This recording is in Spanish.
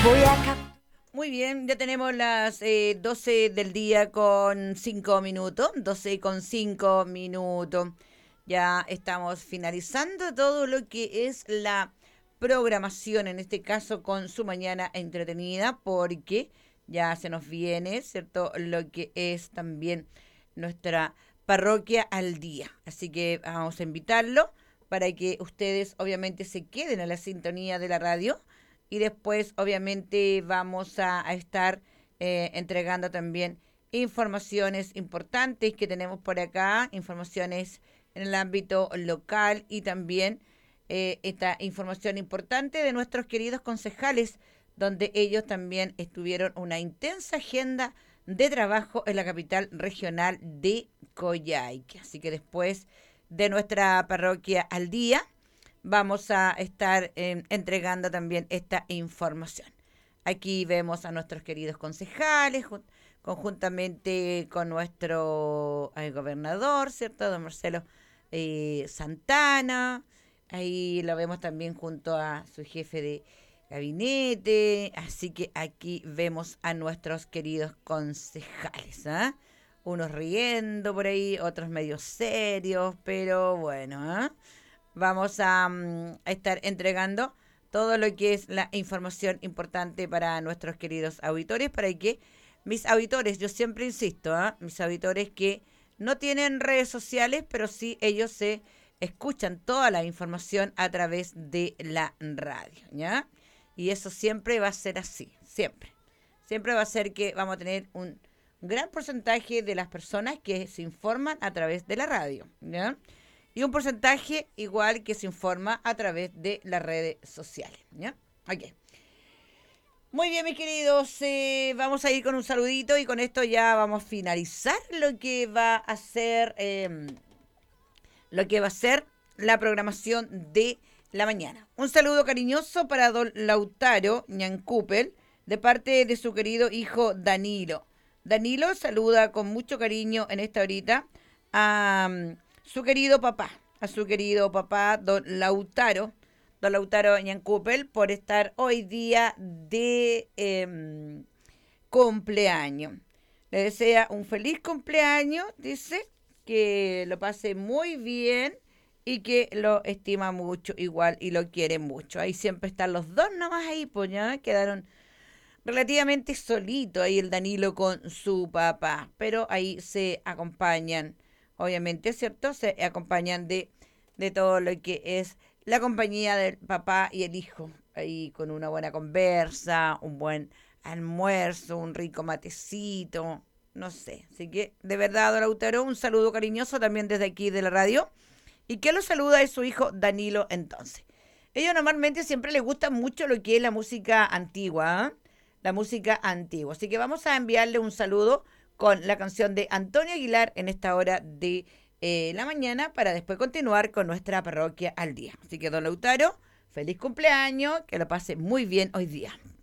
Voy a Muy bien, ya tenemos las 12 del día con 5 minutos, 12 con 5 minutos. Ya estamos finalizando todo lo que es la programación, en este caso con su mañana entretenida, porque ya se nos viene, ¿cierto? Lo que es también nuestra parroquia al día. Así que vamos a invitarlo para que ustedes obviamente se queden a la sintonía de la radio y después obviamente vamos a estar entregando también informaciones importantes que tenemos por acá, informaciones en el ámbito local y también esta información importante de nuestros queridos concejales, donde ellos también estuvieron una intensa agenda de trabajo en la capital regional de Coyhaique. Así que después de nuestra parroquia al día, vamos a estar entregando también esta información. Aquí vemos a nuestros queridos concejales, conjuntamente con nuestro gobernador, ¿cierto? Don Marcelo Santana. Ahí lo vemos también junto a su jefe de gabinete. Así que aquí vemos a nuestros queridos concejales, ¿eh? Unos riendo por ahí, otros medio serios, pero bueno, ¿eh? Vamos a estar entregando todo lo que es la información importante para nuestros queridos auditores, para que mis auditores, yo siempre insisto, mis auditores que no tienen redes sociales, pero sí ellos se escuchan toda la información a través de la radio, ¿ya? Y eso siempre va a ser así, siempre. Siempre va a ser que vamos a tener un gran porcentaje de las personas que se informan a través de la radio, ¿ya? Y un porcentaje igual que se informa a través de las redes sociales, ¿ya? Ok. Muy bien, mis queridos, vamos a ir con un saludito y con esto ya vamos a finalizar lo que va a ser la programación de la mañana. Un saludo cariñoso para don Lautaro Ñancupel, de parte de su querido hijo Danilo. Danilo saluda con mucho cariño en esta horita a a su querido papá, don Lautaro Ñancupel, por estar hoy día de cumpleaños. Le desea un feliz cumpleaños, dice, que lo pase muy bien y que lo estima mucho igual y lo quiere mucho. Ahí siempre están los dos nomás ahí, pues ya quedaron relativamente solitos ahí el Danilo con su papá, pero ahí se acompañan, obviamente, ¿cierto? Se acompañan de todo lo que es la compañía del papá y el hijo, ahí con una buena conversa, un buen almuerzo, un rico matecito, no sé. Así que, de verdad, don Lautaro, un saludo cariñoso también desde aquí de la radio. Y que lo saluda es su hijo Danilo entonces. Ellos normalmente siempre les gusta mucho lo que es la música antigua, ¿eh? La música antigua. Así que vamos a enviarle un saludo con la canción de Antonio Aguilar en esta hora de la mañana para después continuar con nuestra parroquia al día. Así que, don Lautaro, feliz cumpleaños, que lo pase muy bien hoy día.